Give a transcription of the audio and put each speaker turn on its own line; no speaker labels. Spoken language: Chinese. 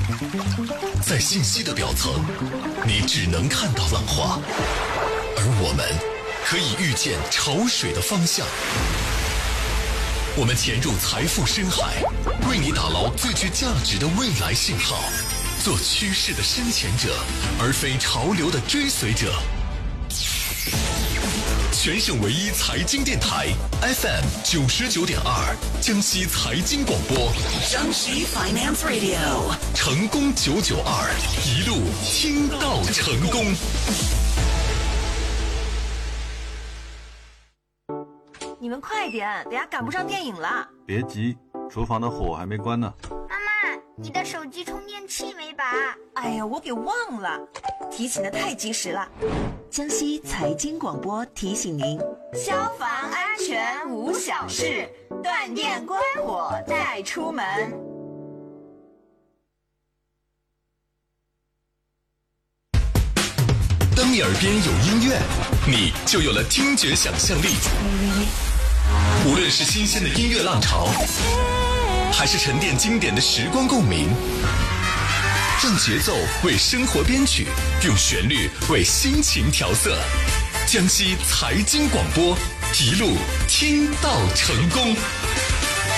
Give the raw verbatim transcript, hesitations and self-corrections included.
在信息的表层，你只能看到浪花，而我们可以预见潮水的方向。我们潜入财富深海，为你打捞最具价值的未来信号，做趋势的深潜者，而非潮流的追随者。全省唯一财经电台 F M 九十九点二，江西财经广播，
江西 Finance Radio，
成功九九二，一路听到成功。
你们快点，等下赶不上电影了。
别急，厨房的火还没关呢。
妈妈，你的手机充电器没拔？
哎呀，我给忘了，提醒的太及时了。
江西财经广播提醒您：
消防安全无小事，断电关火再出门。
当你耳边有音乐，你就有了听觉想象力。无论是新鲜的音乐浪潮，还是沉淀经典的时光共鸣，让节奏为生活编曲，用旋律为心情调色。江西财经广播，一路听到成功。